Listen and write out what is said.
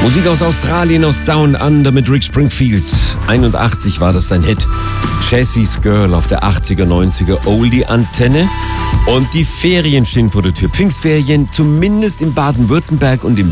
Musik aus Australien, aus Down Under mit Rick Springfield. 81 war das sein Hit. Jessie's Girl auf der 80er, 90er Oldie-Antenne. Und die Ferien stehen vor der Tür. Pfingstferien, zumindest in Baden-Württemberg und im